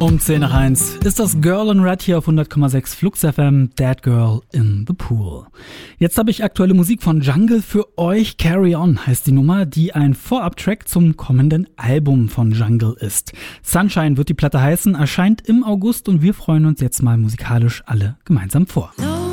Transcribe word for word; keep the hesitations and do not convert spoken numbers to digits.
Um zehn nach eins ist das Girl in Red hier auf hundert Komma sechs Flux F M, That Girl in the Pool. Jetzt habe ich aktuelle Musik von Jungle für euch. Carry On heißt die Nummer, die ein Vorab-Track zum kommenden Album von Jungle ist. Sunshine wird die Platte heißen, erscheint im August und wir freuen uns jetzt mal musikalisch alle gemeinsam vor. No.